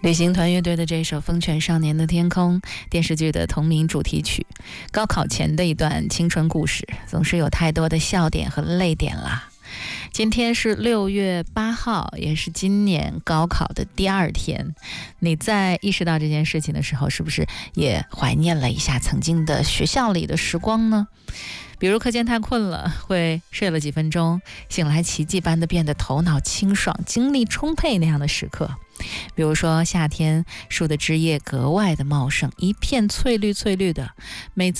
旅行团乐队的这首《风犬少年的天空》，电视剧的同名主题曲，高考前的一段青春故事，总是有太多的笑点和泪点啦。今天是6月8号，也是今年高考的第2天。你在意识到这件事情的时候，是不是也怀念了一下曾经的学校里的时光呢？比如课间太困了，会睡了几分钟，醒来奇迹般的变得头脑清爽、精力充沛那样的时刻。比如说夏天树的枝叶格外的茂盛，一片翠绿翠绿的，每次